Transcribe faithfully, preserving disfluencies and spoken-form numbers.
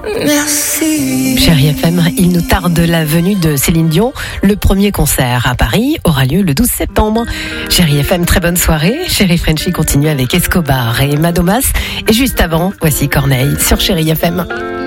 Merci. Chérie F M, il nous tarde la venue de Céline Dion. Le premier concert à Paris aura lieu le douze septembre. Chérie F M, très bonne soirée. Chérie Frenchy continue avec Escobar et Madomas. Et juste avant, voici Corneille sur Chérie F M.